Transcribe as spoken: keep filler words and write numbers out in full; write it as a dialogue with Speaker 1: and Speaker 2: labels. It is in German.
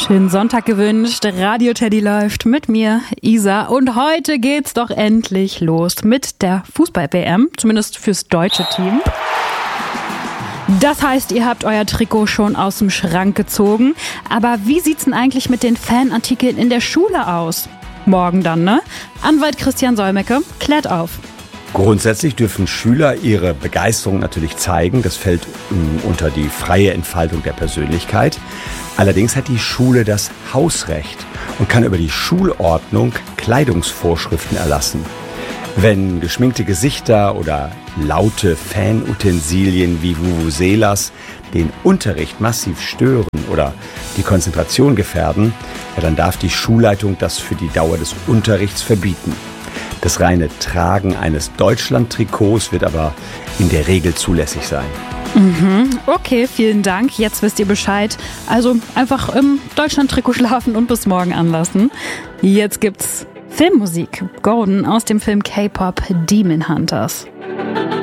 Speaker 1: Schönen Sonntag gewünscht. Radio Teddy läuft mit mir, Isa. Und heute geht's doch endlich los mit der Fußball-W M, zumindest fürs deutsche Team. Das heißt, ihr habt euer Trikot schon aus dem Schrank gezogen. Aber wie sieht's denn eigentlich mit den Fanartikeln in der Schule aus? Morgen dann, ne? Anwalt Christian Solmecke klärt auf.
Speaker 2: Grundsätzlich dürfen Schüler ihre Begeisterung natürlich zeigen. Das fällt um, unter die freie Entfaltung der Persönlichkeit. Allerdings hat die Schule das Hausrecht und kann über die Schulordnung Kleidungsvorschriften erlassen. Wenn geschminkte Gesichter oder laute Fanutensilien wie Vuvuzelas den Unterricht massiv stören oder die Konzentration gefährden, ja, dann darf die Schulleitung das für die Dauer des Unterrichts verbieten. Das reine Tragen eines Deutschland-Trikots wird aber in der Regel zulässig sein.
Speaker 1: Mhm, okay, vielen Dank. Jetzt wisst ihr Bescheid. Also einfach im Deutschland-Trikot schlafen und bis morgen anlassen. Jetzt gibt's Filmmusik. Golden aus dem Film K-Pop Demon Hunters.